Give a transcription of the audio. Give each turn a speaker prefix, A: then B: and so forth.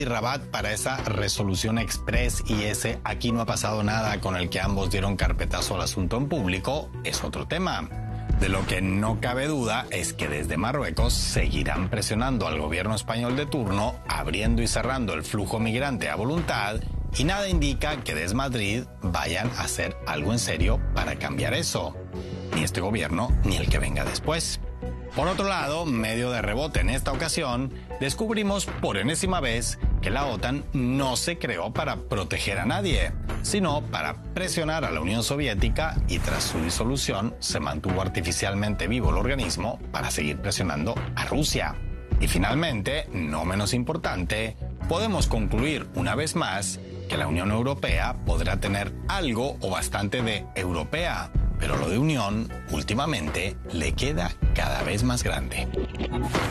A: y Rabat para esa resolución express y ese aquí no ha pasado nada con el que ambos dieron carpetazo al asunto en público es otro tema. De lo que no cabe duda es que desde Marruecos seguirán presionando al gobierno español de turno, abriendo y cerrando el flujo migrante a voluntad, y nada indica que desde Madrid vayan a hacer algo en serio para cambiar eso. Ni este gobierno ni el que venga después. Por otro lado, medio de rebote en esta ocasión, descubrimos por enésima vez que la OTAN no se creó para proteger a nadie, sino para presionar a la Unión Soviética, y tras su disolución se mantuvo artificialmente vivo el organismo para seguir presionando a Rusia. Y finalmente, no menos importante, podemos concluir una vez más que la Unión Europea podrá tener algo o bastante de europea, pero lo de unión últimamente le queda cada vez más grande.